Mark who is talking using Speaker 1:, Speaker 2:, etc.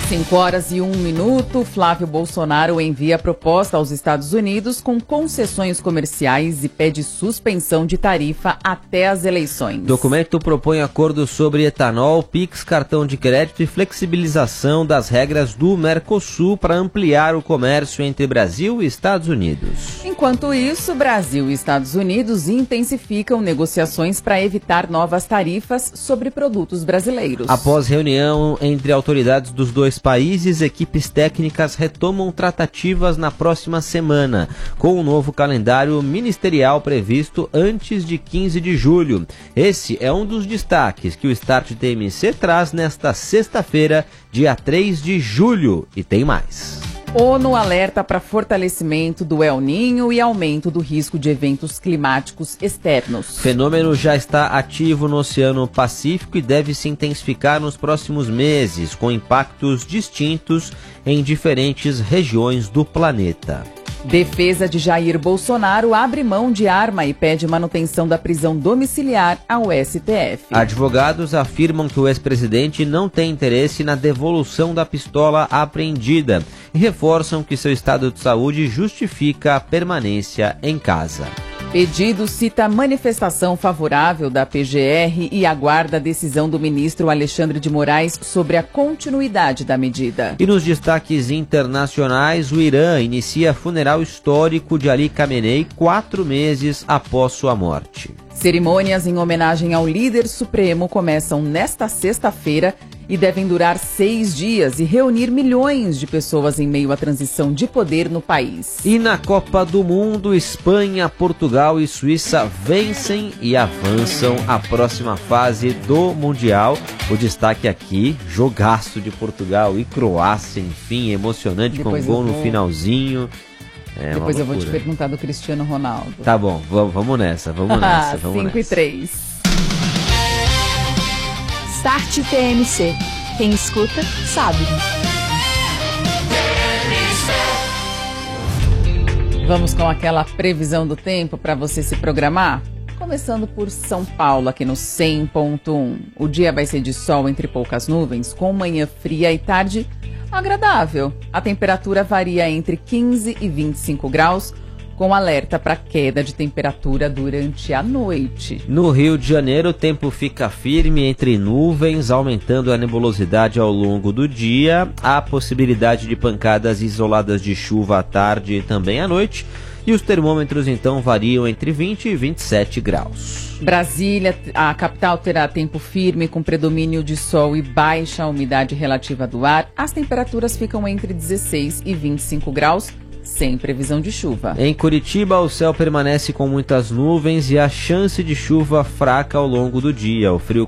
Speaker 1: 5h01. Flávio Bolsonaro envia proposta aos Estados Unidos com concessões comerciais e pede suspensão de tarifa até as eleições.
Speaker 2: Documento propõe acordo sobre etanol, PIX, cartão de crédito e flexibilização das regras do Mercosul para ampliar o comércio entre Brasil e Estados Unidos.
Speaker 1: Enquanto isso, Brasil e Estados Unidos intensificam negociações para evitar novas tarifas sobre produtos brasileiros.
Speaker 2: Após reunião entre autoridades dos dois países, equipes técnicas retomam tratativas na próxima semana, com um novo calendário ministerial previsto antes de 15 de julho. Esse é um dos destaques que o Start TMC traz nesta sexta-feira, dia 3 de julho. E tem mais.
Speaker 1: ONU alerta para fortalecimento do El Niño e aumento do risco de eventos climáticos externos.
Speaker 2: O fenômeno já está ativo no Oceano Pacífico e deve se intensificar nos próximos meses, com impactos distintos em diferentes regiões do planeta.
Speaker 1: Defesa de Jair Bolsonaro abre mão de arma e pede manutenção da prisão domiciliar ao STF.
Speaker 2: Advogados afirmam que o ex-presidente não tem interesse na devolução da pistola apreendida e reforçam que seu estado de saúde justifica a permanência em casa.
Speaker 1: Pedido cita manifestação favorável da PGR e aguarda a decisão do ministro Alexandre de Moraes sobre a continuidade da medida.
Speaker 2: E nos destaques internacionais, o Irã inicia funeral histórico de Ali Khamenei 4 meses após sua morte.
Speaker 1: Cerimônias em homenagem ao líder supremo começam nesta sexta-feira e devem durar 6 dias e reunir milhões de pessoas em meio à transição de poder no país.
Speaker 2: E na Copa do Mundo, Espanha, Portugal e Suíça vencem e avançam à próxima fase do Mundial. O destaque aqui, jogaço de Portugal e Croácia, enfim, emocionante. Depois com gol no finalzinho.
Speaker 1: Depois eu vou te perguntar do Cristiano Ronaldo.
Speaker 2: Tá bom, vamos nessa, vamos nessa.
Speaker 1: 5h03.
Speaker 3: Start TMC. Quem escuta, sabe.
Speaker 1: Vamos com aquela previsão do tempo para você se programar? Começando por São Paulo, aqui no 100.1. O dia vai ser de sol entre poucas nuvens, com manhã fria e tarde agradável. A temperatura varia entre 15 e 25 graus, com alerta para queda de temperatura durante a noite.
Speaker 2: No Rio de Janeiro, o tempo fica firme entre nuvens, aumentando a nebulosidade ao longo do dia. Há possibilidade de pancadas isoladas de chuva à tarde e também à noite. E os termômetros, então, variam entre 20 e 27 graus.
Speaker 1: Brasília, a capital, terá tempo firme com predomínio de sol e baixa umidade relativa do ar. As temperaturas ficam entre 16 e 25 graus. Sem previsão de chuva.
Speaker 2: Em Curitiba, o céu permanece com muitas nuvens e a chance de chuva fraca ao longo do dia. O frio